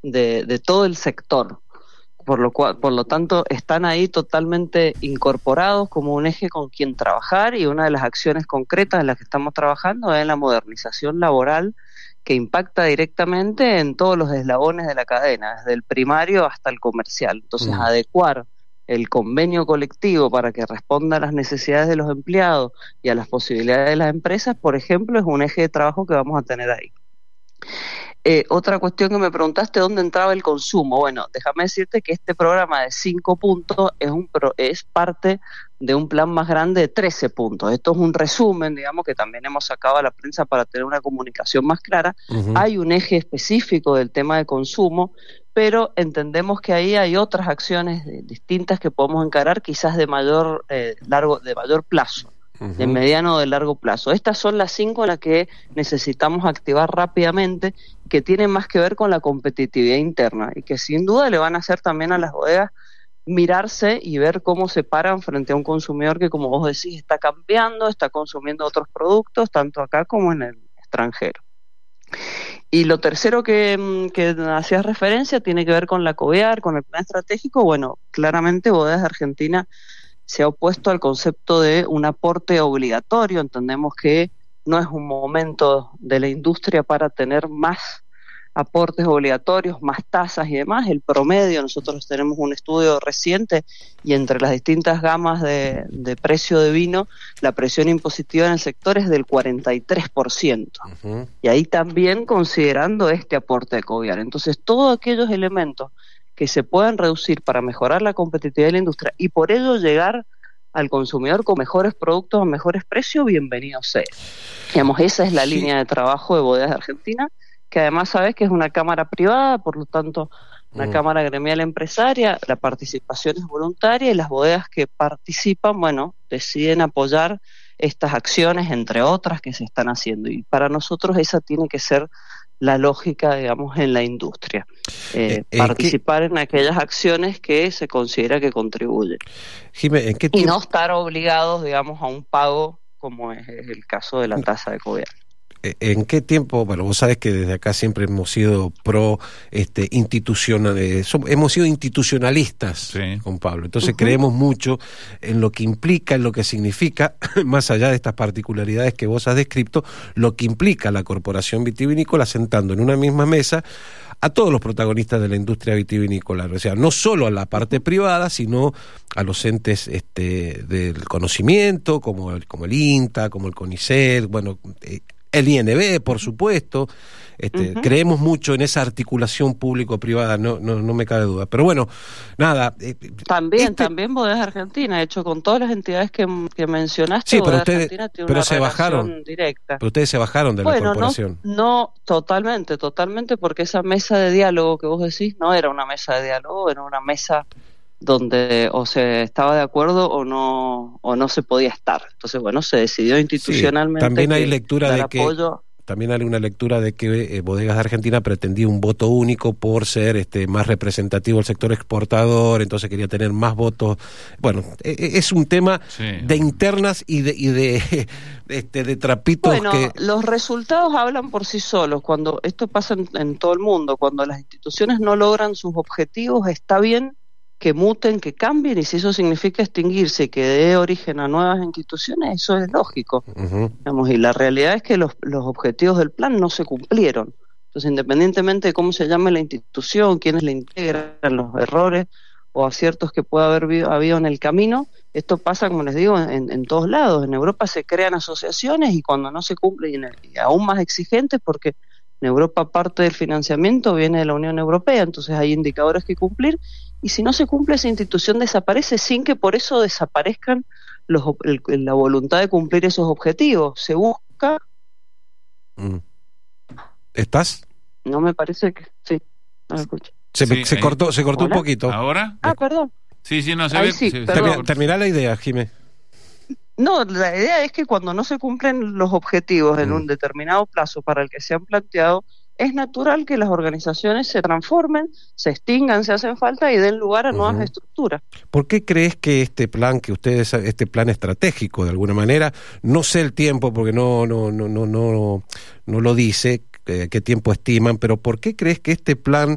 de todo el sector. Por lo tanto, están ahí totalmente incorporados como un eje con quien trabajar, y una de las acciones concretas en las que estamos trabajando es la modernización laboral, que impacta directamente en todos los eslabones de la cadena, desde el primario hasta el comercial. Entonces, adecuar el convenio colectivo para que responda a las necesidades de los empleados y a las posibilidades de las empresas, por ejemplo, es un eje de trabajo que vamos a tener ahí. Otra cuestión que me preguntaste, ¿dónde entraba el consumo? Bueno, déjame decirte que este programa de 5 puntos es parte de un plan más grande de 13 puntos. Esto es un resumen, digamos, que también hemos sacado a la prensa para tener una comunicación más clara. Hay un eje específico del tema de consumo, pero entendemos que ahí hay otras acciones distintas que podemos encarar, quizás de mayor plazo. De mediano o de largo plazo. Estas son las 5 en las que necesitamos activar rápidamente, que tienen más que ver con la competitividad interna y que sin duda le van a hacer también a las bodegas mirarse y ver cómo se paran frente a un consumidor que, como vos decís, está cambiando, está consumiendo otros productos, tanto acá como en el extranjero. Y lo tercero que hacías referencia tiene que ver con la COVEAR, con el plan estratégico. Bueno, claramente Bodegas de Argentina se ha opuesto al concepto de un aporte obligatorio. Entendemos que no es un momento de la industria para tener más aportes obligatorios, más tasas y demás. El promedio, nosotros tenemos un estudio reciente, y entre las distintas gamas de precio de vino, la presión impositiva en el sector es del 43%. Y ahí también considerando este aporte de COVEAR. Entonces, todos aquellos elementos que se puedan reducir para mejorar la competitividad de la industria y por ello llegar al consumidor con mejores productos a mejores precios, bienvenido sea. Digamos, esa es la línea de trabajo de Bodegas de Argentina, que además sabes que es una cámara privada, por lo tanto una cámara gremial empresaria, la participación es voluntaria y las bodegas que participan, bueno, deciden apoyar estas acciones, entre otras que se están haciendo, y para nosotros esa tiene que ser la lógica, digamos, en la industria. Participar en aquellas acciones que se considera que contribuyen. Jimé, y no estar obligados, digamos, a un pago como es el caso de la tasa de COVEAR. ¿En qué tiempo? Bueno, vos sabés que desde acá siempre hemos sido hemos sido institucionalistas, con Pablo. Entonces creemos mucho en lo que implica, en lo que significa, más allá de estas particularidades que vos has descrito, lo que implica la Corporación Vitivinícola sentando en una misma mesa a todos los protagonistas de la industria vitivinícola, o sea, no solo a la parte privada, sino a los entes del conocimiento, como el INTA, como el CONICET, bueno, el INB, por supuesto. Creemos mucho en esa articulación público-privada, no me cabe duda. Pero bueno, nada. También Bodegas Argentina, de hecho, con todas las entidades que mencionaste, sí, pero Bodegas Argentina tiene una relación directa. Pero ustedes se bajaron de la corporación. No, totalmente, porque esa mesa de diálogo que vos decís no era una mesa de diálogo, era una mesa donde o se estaba de acuerdo o no se podía estar. Entonces, bueno, se decidió institucionalmente. También hay lectura de que apoyo. También hay una lectura de que Bodegas de Argentina pretendía un voto único por ser más representativo del sector exportador, entonces quería tener más votos. Bueno, es un tema de internas y de trapitos. Bueno, los resultados hablan por sí solos. Cuando esto pasa en todo el mundo, cuando las instituciones no logran sus objetivos, está bien que muten, que cambien, y si eso significa extinguirse y que dé origen a nuevas instituciones, eso es lógico. Digamos, y la realidad es que los objetivos del plan no se cumplieron. Entonces, independientemente de cómo se llame la institución, quiénes la integran, los errores o aciertos que pueda haber habido en el camino, esto pasa, como les digo, en todos lados. En Europa se crean asociaciones y cuando no se cumplen, y aún más exigentes, porque en Europa parte del financiamiento viene de la Unión Europea, entonces hay indicadores que cumplir, y si no se cumple, esa institución desaparece sin que por eso desaparezcan la voluntad de cumplir esos objetivos. Se busca... ¿Estás? No me parece que... Sí, no lo escucho. Se cortó un poquito. ¿Ahora? Perdón. Sí, no se ve. Sí, termina la idea, Jimé. No, la idea es que cuando no se cumplen los objetivos en un determinado plazo para el que se han planteado, es natural que las organizaciones se transformen, se extingan, se hacen falta y den lugar a nuevas estructuras. ¿Por qué crees que este plan estratégico, de alguna manera, no sé el tiempo porque no lo dice, qué tiempo estiman, pero ¿por qué crees que este plan